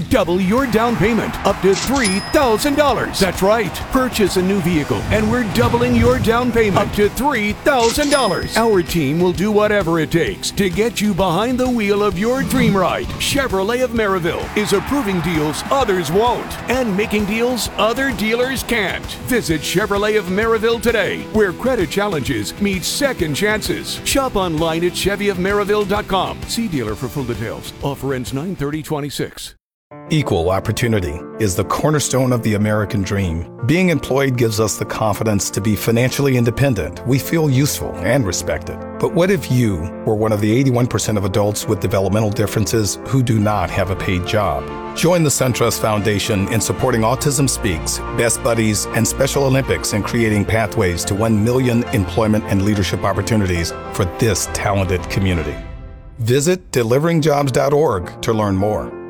double your down payment up to $3,000. That's right. Purchase a new vehicle and we're doubling your down payment up to $3,000. Our team will do whatever it takes to get you behind the wheel of your dream ride. Chevrolet of Maryville is approving deals others won't and making deals other dealers can't. Visit Chevrolet of Maryville today, where credit challenges meet second chances. Shop online at ChevyofMaryville.com. See dealer for full details. Offer ends 9/30/26. Equal opportunity is the cornerstone of the American dream. Being employed gives us the confidence to be financially independent. We feel useful and respected. But what if you were one of the 81% of adults with developmental differences who do not have a paid job? Join the SunTrust Foundation in supporting Autism Speaks, Best Buddies, and Special Olympics in creating pathways to 1 million employment and leadership opportunities for this talented community. Visit deliveringjobs.org to learn more.